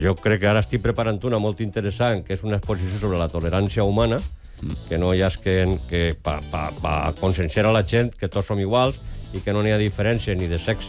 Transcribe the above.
Jo crec que ara estic preparant una molt interessant, que és una exposició sobre la tolerància humana, que no hi ha que pa conscienciar a la gent que tots som iguals i que no n'hi ha diferència ni de sexe